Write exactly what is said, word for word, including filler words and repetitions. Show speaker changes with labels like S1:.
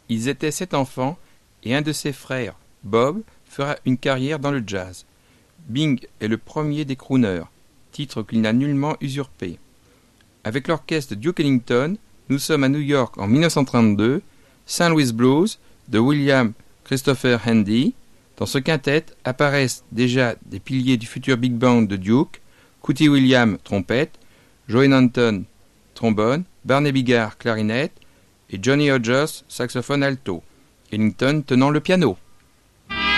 S1: Ils étaient sept enfants et un de ses frères, Bob, fera une carrière dans le jazz. Bing est le premier des crooners, titre qu'il n'a nullement usurpé. Avec l'orchestre de Duke Ellington, nous sommes à New York en dix-neuf cent trente-deux, Saint Louis Blues de William Christopher Handy. Dans ce quintet apparaissent déjà des piliers du futur Big Band de Duke, Cootie Williams, trompette, Joey Nanton, trombone, Barney Bigard, clarinette et Johnny Hodges, saxophone alto, Ellington tenant le piano.